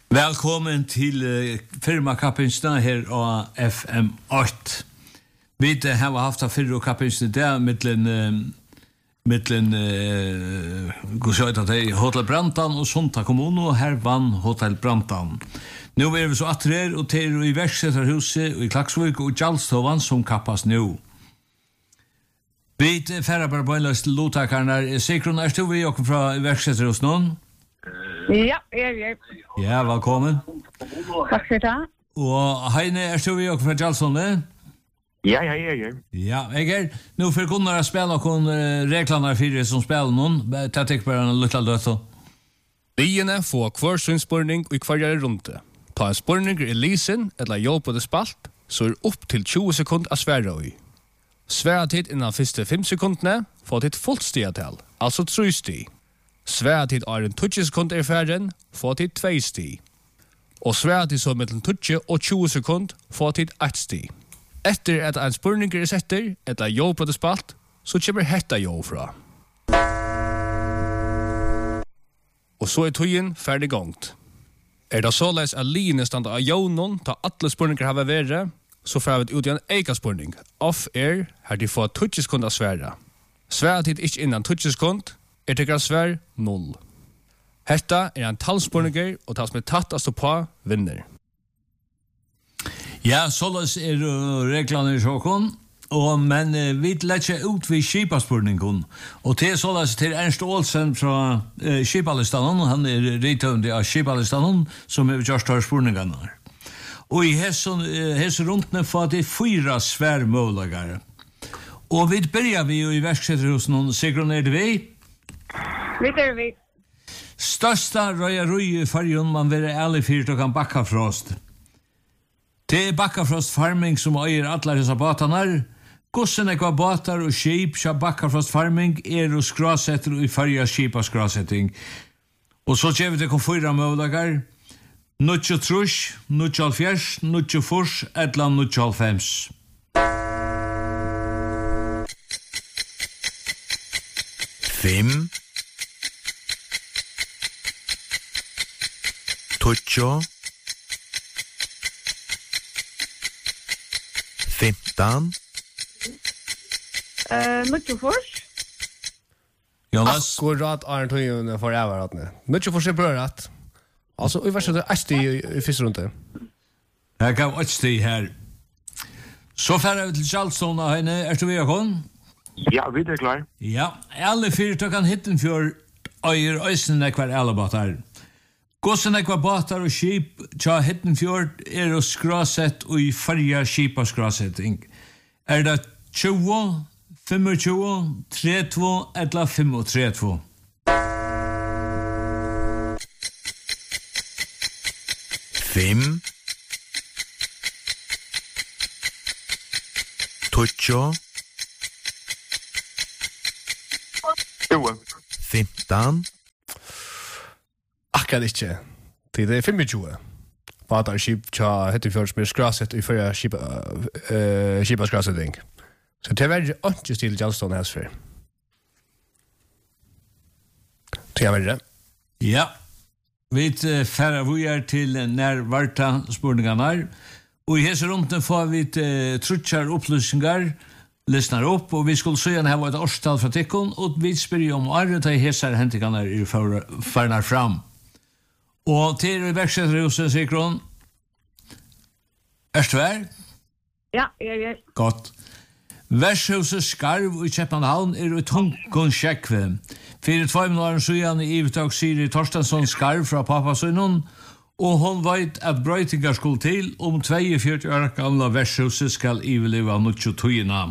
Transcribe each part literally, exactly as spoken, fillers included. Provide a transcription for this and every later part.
Välkommen till uh, firma Kappinstna här på F M åtta. Vi har haft av firma Kappinstna där mittlen uh, mittlen uh, gå så att det Hotel Brantan och Sonta kommun och här vann Hotel Brantan. Nu är vi så attrer och till i Verksättarhuset och i Klaksvik och Jalstovan som kappas nu. Vi färra bara börjast lotakarna. Sigrun, är du vi och från Verksättarhuset någon? Ja, er jeg. Ja, velkommen. Takk for det. Og Heine, er du vi og fra Jalsonde? Ja, ja, ja, ja. Ja, jeg er. Nå for kunne jeg spille noen uh, reglene fire som spiller noen. Ta tikk bare en liten død. Liene får hver sin spørning og hver er rundt. Ta en spørning i lisen eller jobb på det spalt, så er opp til tjue sekunder av svære i. Svære tid innan første fem sekundene får til fullt stiatel, altså tre sti. Svære tid er en tjue sekunder i færden, får til tvei sti. Og svære tid så mellom tjue og tjue sekunder, får til ett sti. Etter at en spørning er setter, eller jobb på det spalt, så kommer hetta jobb fra. Og så er tøyen ferdig gongt. Er det såleis at line standa av jaunon, ta alle spørninger har vært, så får vi ut i en eka spørning. Off air, her de får tjue sekunder svære. Svære tid ikke innan tjue sekunder, er til svær null. Hetta er en talspurninger, og det som er tatt å stå på, vinner. Ja, såleis er uh, reglene i sjåkon, og, men uh, vi letter ut ved skipaspurningen. Og til såleis til Ernst Olsen fra uh, Skipalistanen, han er ritøvende av Skipalistanen, som har gjort her spurningene. Og i hese uh, rundene får det fyra sværmålagere. Og vi begynner vi jo i Verksättarhuset, Sigrun, er det vi? Vi er vi. Størsta røyarøy i fargen man vil ærlig fyrt og kan Bakkafrost. Det er Bakkafrost Farming som eier alle disse båtene. Gossen ekva båtar og skip som Bakkafrost Farming er og skrasetter og i fargen skip og skrasetting. Og så kjever det kom fyra møvlager. Nuttjo trus, nuttjo alfjers, nuttjo fors, etla nuttjo alfems. Fem. Tutsjo. Femtan. Uh, Nuttjo fors. Jonas? Akkurat er en tøyen for jeg var at Nuttjo fors er brøret. Altså, i verset er ett sti i fyrst rundt det. Jeg gav ett sti her. Så færre vi til Kjallstone, Heine. Er du ved å komme? Ja, vi er klar. Ja, alle fyrtøkken hitten fjør øyer øysen ekvar alle båtar. Gossen ekvar båtar og skip tja hitten fjør er å skrasett og i farja skipa skrasetting. Er det tjue, tjue, trettio eller trettiofem? Fem. Tutsjo. Jo. Femtan. Akkurat ikke. Det er femogtjue. Båtar skip tja hettifjord som er skraset i førre skipa skrasetting. Så det er veldig ikke stil Jalstone hans for. Det er veldig. Ja. Vi uh, færre vi er til nær varta spurningene. Og i hese rumten får vi uh, trutjar opplysningar, lyssnar upp, og vi skulle søgjene her var et årstal fra tikkun, og vi spyrir om året til hese hentikene er farnar fram. Og til i Verksättarhuset, Sigrun, er du her? Ja, er jeg. Godt. Verkshuset Skarv i Kjepmanhavn er ut tungon sjekve. Fyrir tvei minutter siden i Ivetag Siri Torstensson Skarv fra Papasøynon, og hon veit at brøytingar skulle til om tjuefyrti år gamla verkshuset skal iveliva nuttjo tøyina.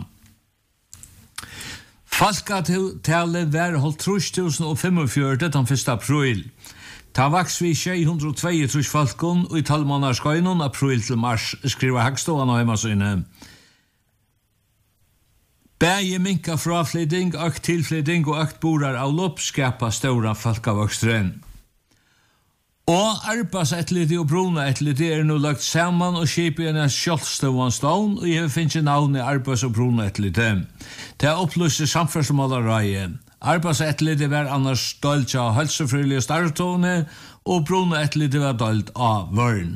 Falkatallet var holdt tre tusen femogfjørt den første april. Ta vaks vi sju hundre og tveiogtrýss falkon og i talmannarskøynon april til mars, skriver Hagståan og heimasøyne. Bæge minka fraflytting, økt tilflytting og økt borar av lopp skapa stora falkavokstren. Og arbeidsetlite og bruneetlite er nå lagt saman og skipet en kjølstøvan stån, og jeg finner navn i arbeids- og bruneetlite. Det er opplyst samferdsmålareie. Arbeidsættelige var annars stolt av helsefrilige startone, og brunættelige var stolt av vørn.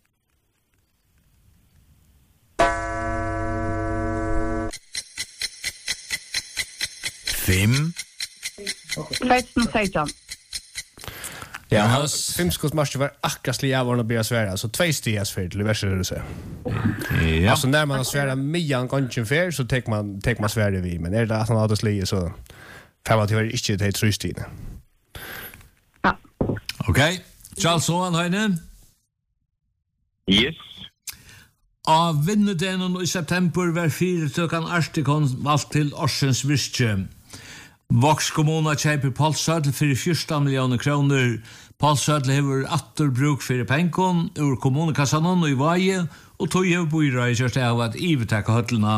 Fem. tjugo sexton. Ja, hans femskottsmarscher var akkurat slik av å bli svære, så två stigas för till verset det så. Ja. Alltså när man har svära mian gången för så tar man tar man svära vi, men är det att han hade slige så får man till inte det tre stigar. Ja. Okej. Charles Owen Heine. Yes. Av vinnudenen i september var fire tøkan Artikon valgt til Orsens Virke. Vox kommuna kjeiper Paulsødl for fjorton millioner kroner. Paulsødl hever atterbruk for penkon ur kommunekassanon og i vaje, og tog hever byrøy kjørst av at ivetekka høtlena.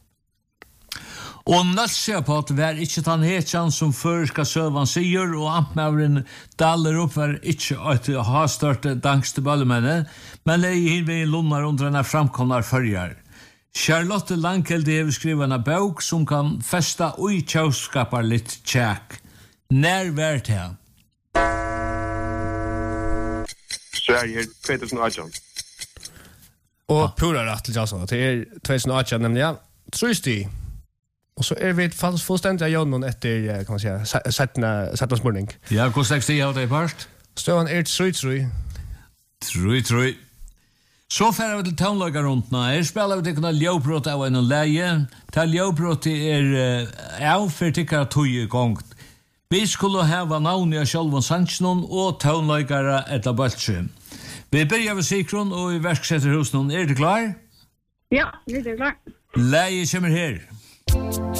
Og Nølsjapot var ikkje tan hetjan som førska søvan sier, og ampmavren daler opp var ikkje at ha størte dankste bøllemenne, men leie hinve i lunnar under denne framkomnar førjar. Charlotte Langkeld hever skrivet en bok som kan festa ui tjauskapar litt tjekk. När var det? Sverige tjugo arton. Och pura rätt till alltså det är tjugo arton nämligen. Trusty. Och så är vi fast fullständigt jag någon efter kan man säga sätta sätta smörning. Ja, hur slags det har det först? Ståan är tre tre. Trui, trui. Så færer vi til tånlaga rundt nå. Her spiller vi til kunne ljøbrott av en leie. Til ljøbrott er av for tikkere tog i gang. Vi skulle hava navn i Sjølvån Sandsnon og tånlagare etter Bøltsjø. Vi begynner ved Sikron og i verksetter hos noen. Er det klar? Ja, vi er klar. Leie kommer her.